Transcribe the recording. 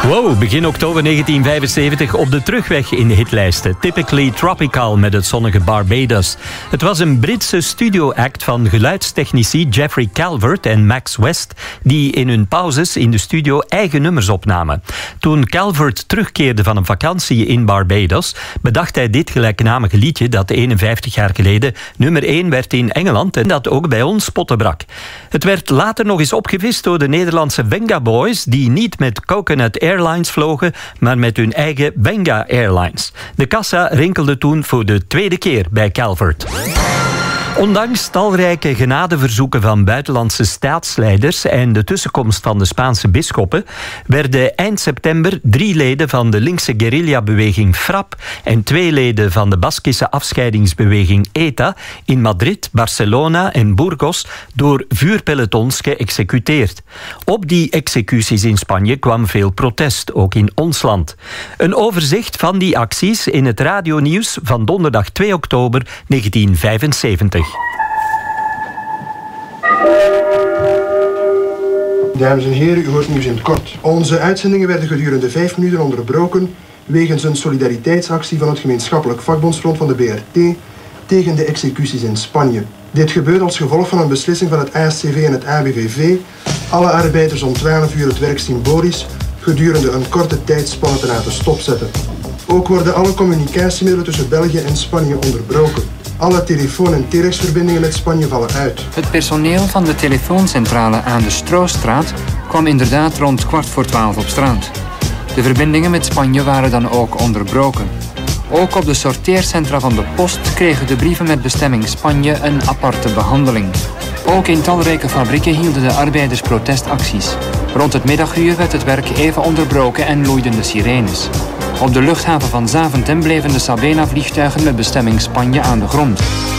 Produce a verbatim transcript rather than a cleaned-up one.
Wow, begin oktober negentien vijfenzeventig op de terugweg in de hitlijsten. Typically Tropical met het zonnige Barbados. Het was een Britse studio-act van geluidstechnici Jeffrey Calvert en Max West, die in hun pauzes in de studio eigen nummers opnamen. Toen Calvert terugkeerde van een vakantie in Barbados, bedacht hij dit gelijknamige liedje dat eenenvijftig jaar geleden nummer één werd in Engeland en dat ook bij ons potten brak. Het werd later nog eens opgevist door de Nederlandse Venga Boys, die niet met Coconut Airlines vlogen, maar met hun eigen Venga Airlines. De kassa rinkelde toen voor de tweede keer bij Calvert. Ondanks talrijke genadeverzoeken van buitenlandse staatsleiders en de tussenkomst van de Spaanse bisschoppen, werden eind september drie leden van de linkse guerrillabeweging FRAP en twee leden van de Baskische afscheidingsbeweging ETA in Madrid, Barcelona en Burgos door vuurpelotons geëxecuteerd. Op die executies in Spanje kwam veel protest, ook in ons land. Een overzicht van die acties in het radionieuws van donderdag twee oktober negentien vijfenzeventig. Dames en heren, u hoort nieuws in het kort. Onze uitzendingen werden gedurende vijf minuten onderbroken wegens een solidariteitsactie van het gemeenschappelijk vakbondsfront van de B R T tegen de executies in Spanje. Dit gebeurt als gevolg van een beslissing van het A S C V en het A B V V alle arbeiders om twaalf uur het werk symbolisch gedurende een korte tijdspanne te laten stopzetten. Ook worden alle communicatiemiddelen tussen België en Spanje onderbroken. Alle telefoon- en telexverbindingen met Spanje vallen uit. Het personeel van de telefooncentrale aan de Stroostraat kwam inderdaad rond kwart voor twaalf op straat. De verbindingen met Spanje waren dan ook onderbroken. Ook op de sorteercentra van de post kregen de brieven met bestemming Spanje een aparte behandeling. Ook in talrijke fabrieken hielden de arbeiders protestacties. Rond het middaguur werd het werk even onderbroken en loeiden de sirenes. Op de luchthaven van Zaventem bleven de Sabena-vliegtuigen met bestemming Spanje aan de grond.